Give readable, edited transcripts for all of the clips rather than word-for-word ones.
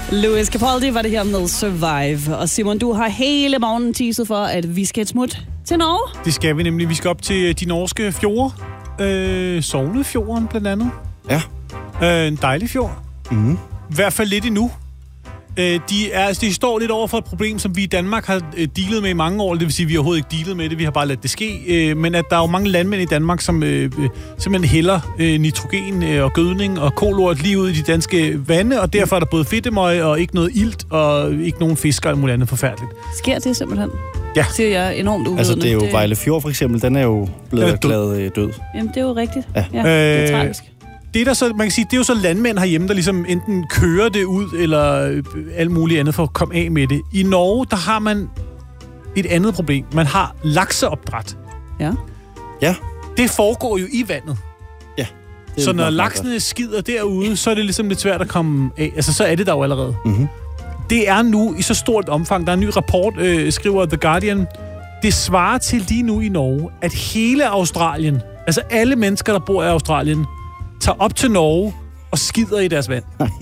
Louis Capaldi var det her med Survive. Og Simon, du har hele morgenen teaset for, at vi skal et smut til Norge. Det skal vi nemlig. Vi skal op til de norske fjorde. Sognefjorden blandt andet. Ja. En dejlig fjord. Mm. I hvert fald lidt endnu. De står lidt over for et problem, som vi i Danmark har dealet med i mange år. Det vil sige, at vi overhovedet ikke dealet med det. Vi har bare ladet det ske. Men at der er jo mange landmænd i Danmark, som simpelthen hælder nitrogen og gødning og kolort lige ud i de danske vande. Og derfor er der både fedtemøg og ikke noget ilt og ikke nogen fisk og alt muligt andet forfærdeligt. Sker det simpelthen? Ja. Siger jeg enormt uvidende. Altså, det er jo Vejle Fjord for eksempel. Den er jo blevet erklæret død. Jamen, det er jo rigtigt. Ja. Ja, det er tragisk. Det, der så, man kan sige, det er jo så landmænd herhjemme, der ligesom enten kører det ud, eller alt muligt andet for at komme af med det. I Norge, der har man et andet problem. Man har lakseopdræt. Ja. Ja. Det foregår jo i vandet. Ja. Så når laksene skider derude, så er det ligesom lidt svært at komme af. Altså, så er det der jo allerede. Mm-hmm. Det er nu i så stort omfang. Der er en ny rapport, skriver The Guardian. Det svarer til lige nu i Norge, at hele Australien, altså alle mennesker, der bor i Australien, tager op til Norge og skider i deres vand.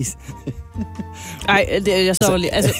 Ej, jeg står lige. Altså,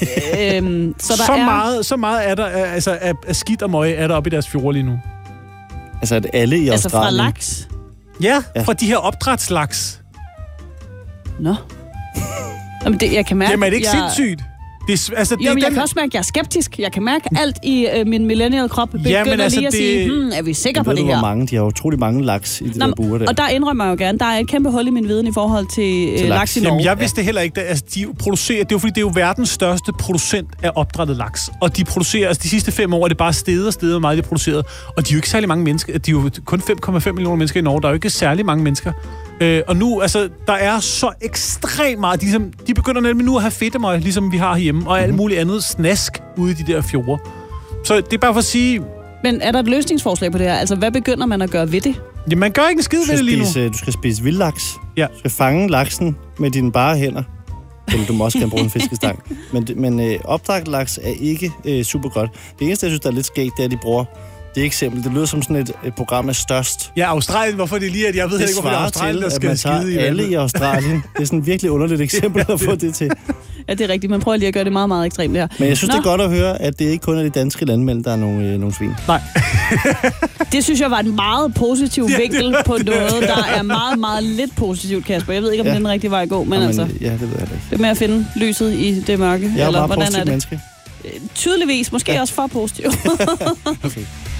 så meget er der, altså af skidt og møg er der oppe i deres fjorde lige nu. Altså, at alle i Australien... Altså fra laks? Ja, fra de her opdrætslaks. Nå. Jamen, jeg kan mærke... Jamen, er det ikke sindssygt? Jeg kan også mærke, at jeg er skeptisk. Jeg kan mærke alt i min millennial-krop begynder lige at sige, er vi sikre på det her? Mange, de har utrolig mange laks i de der buer der. Og der indrømmer jeg jo gerne, der er et kæmpe hul i min viden i forhold til laks i Norge. Jamen, jeg vidste heller ikke, at de producerer... Det er jo fordi, det er jo verdens største producent af opdrættet laks. Og de producerer... Altså, de sidste 5 år er det bare steget hvor meget de har produceret. Og de er jo ikke særlig mange mennesker. De er jo kun 5,5 millioner mennesker i Norge. Der er jo ikke særlig mange mennesker. Og nu, altså, der er så ekstremt meget. De begynder nemlig nu at have fedtemøg, ligesom vi har herhjemme, og alt muligt andet snask ude i de der fjorde. Så det er bare for at sige... Men er der et løsningsforslag på det her? Altså, hvad begynder man at gøre ved det? Jamen, man gør ikke en skid ved det lige nu. Du skal spise vildlaks. Ja. Du skal fange laksen med dine bare hænder. Eller du må også gerne bruge en fiskestang. Men opdræt laks er ikke super godt. Det eneste, jeg synes, der er lidt skægt, det er, at de bruger... Det er eksempel. Det lyder som sådan et program af størst. Ja, Australien. Hvorfor det lige, at jeg ved ikke, hvorfor det er Australien, der skal skide i alle i Australien. Det er sådan et virkelig underligt eksempel at få det til. Ja, det er rigtigt. Man prøver lige at gøre det meget, meget ekstremt det her. Men jeg synes, det er godt at høre, at det ikke kun er de danske landmænd, der er nogle svin. Nej. Det synes jeg var en meget positiv vinkel på noget, der er meget, meget lidt positivt, Kasper. Jeg ved ikke, om det er den rigtige vej at gå, men altså... Ja, det ved jeg ikke. Det med at finde lyset i det mørke, jeg eller er hvordan er det? Menneske. Tydeligvis, måske også for positiv. Okay.